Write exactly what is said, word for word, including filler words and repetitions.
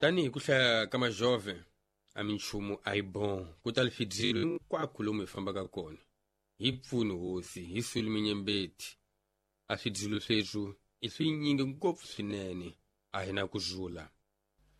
tanihi ku hlaya ka majove a minchumu a hi bon ku ta lifidzilo hinkwako lomu hi fambaka kona hi pfuni hosi hi suli minyembeti a swidzilo sweswo i swinyingi ngopfu swinene a hi na ku zula.